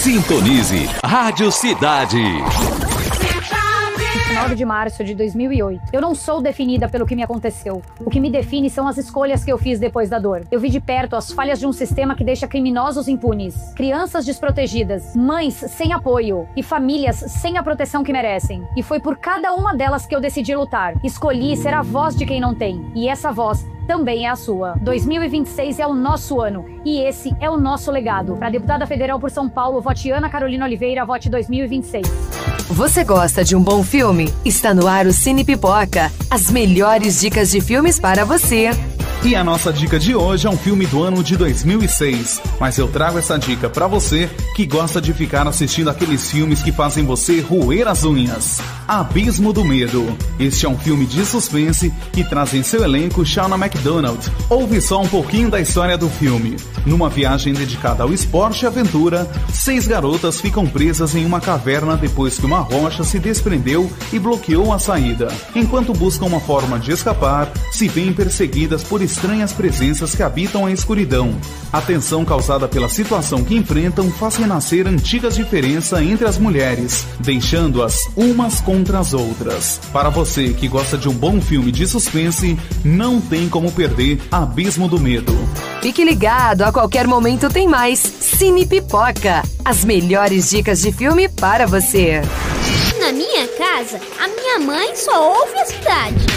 Sintonize Rádio Cidade. 9 de março de 2008. Eu não sou definida pelo que me aconteceu. O que me define são as escolhas que eu fiz depois da dor. Eu vi de perto as falhas de um sistema que deixa criminosos impunes, crianças desprotegidas, mães sem apoio e famílias sem a proteção que merecem. E foi por cada uma delas que eu decidi lutar. Escolhi ser a voz de quem não tem. E essa voz também é a sua. 2026 é o nosso ano e esse é o nosso legado. Para deputada federal por São Paulo, vote Ana Carolina Oliveira, vote 2026. Você gosta de um bom filme? Está no ar o Cine Pipoca. As melhores dicas de filmes para você. E a nossa dica de hoje é um filme do ano de 2006. Mas eu trago essa dica pra você que gosta de ficar assistindo aqueles filmes que fazem você roer as unhas. Abismo do Medo. Este é um filme de suspense que traz em seu elenco Shauna McDonald. Ouve só um pouquinho da história do filme. Numa viagem dedicada ao esporte e aventura, 6 garotas ficam presas em uma caverna depois que uma rocha se desprendeu e bloqueou a saída. Enquanto buscam uma forma de escapar, se veem perseguidas por estranhas presenças que habitam a escuridão. A tensão causada pela situação que enfrentam faz renascer antigas diferenças entre as mulheres, deixando-as umas contra as outras. Para você que gosta de um bom filme de suspense, não tem como perder Abismo do Medo. Fique ligado, a qualquer momento tem mais Cine Pipoca. As melhores dicas de filme para você. Na minha casa, a minha mãe só ouve a cidade.